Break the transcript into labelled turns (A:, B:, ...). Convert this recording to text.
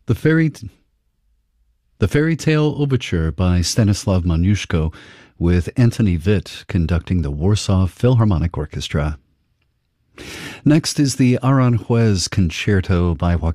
A: The Fairy The Fairy Tale Overture by Stanislav Moniuszko, with Anthony Witt conducting the Warsaw Philharmonic Orchestra. Next is the Aranjuez Concerto by